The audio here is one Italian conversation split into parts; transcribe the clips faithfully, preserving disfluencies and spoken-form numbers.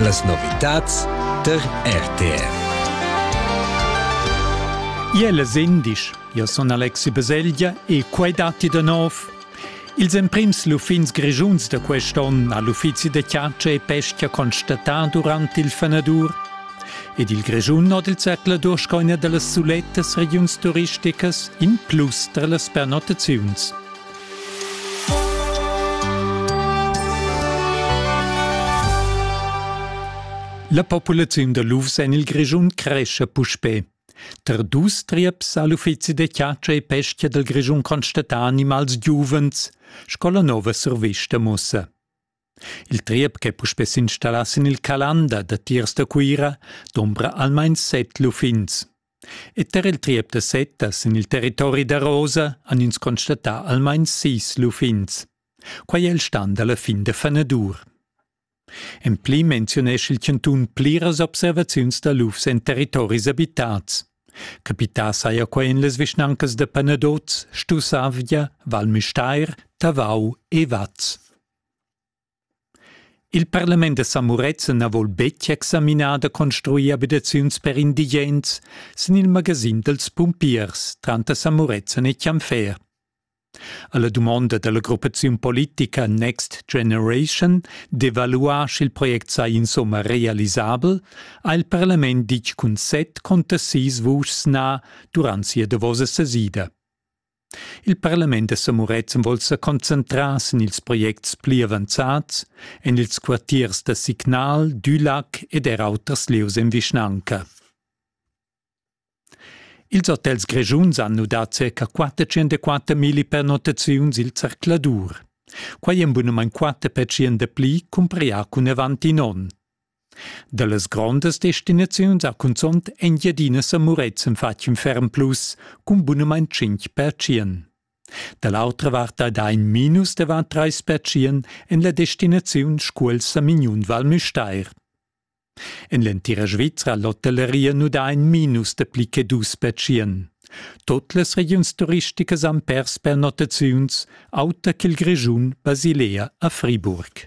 Las novitats der R T M. Iela sendis, io sono Alexi Baseglia e quei dati da nov. Ils emprims lufins grigiuns da quest'on all'uffizi de chiaccia e pesca constatà durant il fanadur. Ed il grigiun no del cercle d'urscoina de las sulettas regions turisticas in plus tra las pernotaziuns. La popolazione de l'Uvs en il grigiun cresce puspè. Ter dus trieps all'uffizi de chiaccia e pesca del grigiun constatà animals giuvens, scola nova survista mussa. Il triep che puspè s'installasse in il calanda da tiers da cuira, d'ombra almain set lufins. E ter il triep de settas in il territori da Rosa han ins constatà almain sis lufins. Quai el stand alla fin de fanadur. En pli mentionesce il cantun pliras observaziuns da lufs en territoris abitats. Capità saia quai en les vischnancas de Panadoz, Stusavia, Valmistair, Tavau e Vaz. Il Parlament de Samurezen ha vol becch examinada construir abitaziuns per indigents sin il magasin dels Pumpiers, tranta Samurezen e Chiamfer. Alla domanda della gruppazione politica Next Generation d'evaluar se il project sai insomma realisabel, ha il Parlament dic cun set conta sis vuschs na durant sia davosa sesida. Il Parlament de Samurezen vol se concentrar in ils projects pli avanzats en ils quartiers de Signal, Dulac ed er auters leus en Vischnanca. Ils hotels grigiuns hanno dat circa quattrocentoquattro mila pernotaziuns il cercladur. Quai en bunamein quattro per cento de pli cumpria cun avanti non. De las grondas destinaziuns ha consont Engiadina Samurezen fatg un ferm plus cun bunamein cinque per cento. De l'altra vart da in minus de tre per cento en la destinaziun Scuol Samignon Valmistair. En l'entira Svizra l'hotelleria nu da in minus de pli che dus per cento. Tot les regions turisticas han pers pernotaziuns, auta che il grigiun Basilea a Friburg.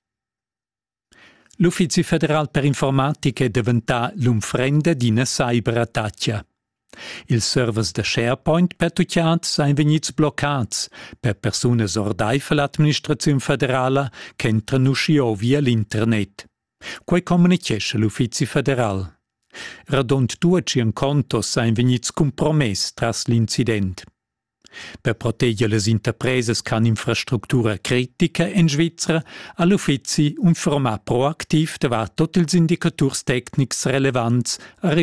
L'Uffizi Federal per Informatica è diventà l'umfrenda d'ina cyberattacca. Il servers de SharePoint per tucciats sain vegnits bloccats per persunas ordai l'administrazione federala che entrano scio via l'internet. Quai comunicesce l'Uffizi Federal. Radont duecien contos sain vegnits compromess tras l'incident. Per proteggere les interpreses can infrastruttura critica in Svizra, all'Uffizi un format proactiv davar tots ils indicaturs tecnics relevants a